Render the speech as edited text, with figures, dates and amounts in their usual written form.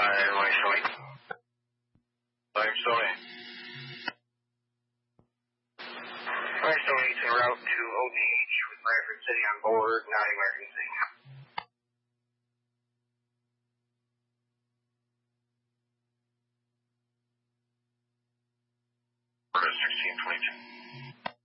Airline showing. I'm showing. I'm showing to route to OTH with Bradford City on board, not emergency. Order 1622.